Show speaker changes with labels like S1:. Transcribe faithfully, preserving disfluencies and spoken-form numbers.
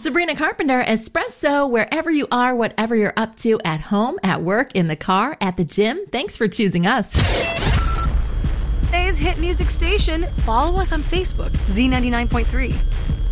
S1: Sabrina Carpenter, Espresso, wherever you are, whatever you're up to, at home, at work, in the car, at the gym. Thanks for choosing us.
S2: Today's hit music station. Follow us on Facebook, Z ninety-nine point three.